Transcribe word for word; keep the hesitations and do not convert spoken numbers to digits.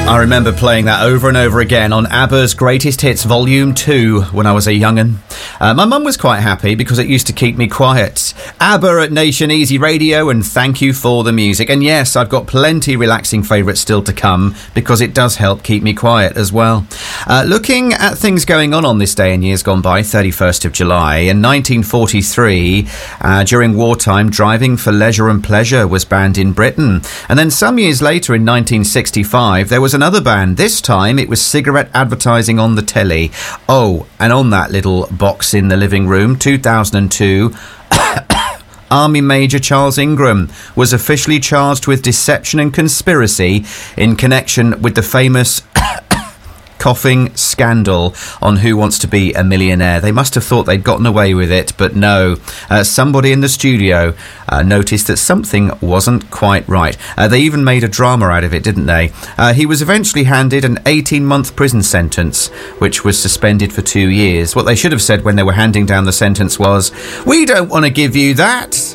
I remember playing that over and over again on ABBA's Greatest Hits Volume two when I was a young'un. Uh, my mum was quite happy because it used to keep me quiet. ABBA at Nation Easy Radio, and thank you for the music. And yes, I've got plenty relaxing favourites still to come because it does help keep me quiet as well. Uh, looking at things going on on this day in years gone by, thirty-first of July, in nineteen forty-three, uh, during wartime, driving for leisure and pleasure was banned in Britain. And then some years later, in nineteen sixty-five, there was another ban. This time it was cigarette advertising on the telly. Oh, and on that little box in the living room, two thousand two, Army Major Charles Ingram was officially charged with deception and conspiracy in connection with the famous coughing scandal on Who Wants to Be a Millionaire. They must have thought they'd gotten away with it, but no. Uh, somebody in the studio uh, noticed that something wasn't quite right. Uh, they even made a drama out of it, didn't they? Uh, he was eventually handed an eighteen-month prison sentence, which was suspended for two years. What they should have said when they were handing down the sentence was, "We don't want to give you that."